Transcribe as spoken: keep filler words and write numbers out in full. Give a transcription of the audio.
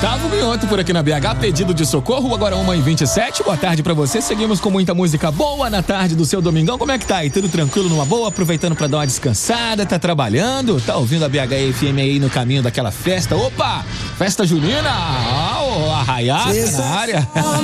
Gustavo Minhoto por aqui na B H, pedido de socorro, agora uma e vinte e sete, boa tarde pra você, seguimos com muita música boa na tarde do seu domingão, como é que tá aí? Tudo tranquilo, numa boa? Aproveitando pra dar uma descansada, tá trabalhando? Tá ouvindo a B H F M aí no caminho daquela festa? Opa! Festa junina! Ah, o arraiá na área!